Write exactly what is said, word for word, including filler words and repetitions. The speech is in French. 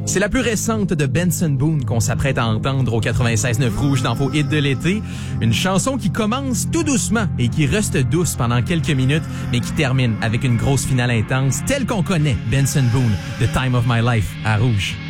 C'est la plus récente de Benson Boone qu'on s'apprête à entendre au quatre-vingt-seize neuf Rouge dans vos hits de l'été. Une chanson qui commence tout doucement et qui reste douce pendant quelques minutes, mais qui termine avec une grosse finale intense, telle qu'on connaît Benson Boone, The Time of My Life, à Rouge.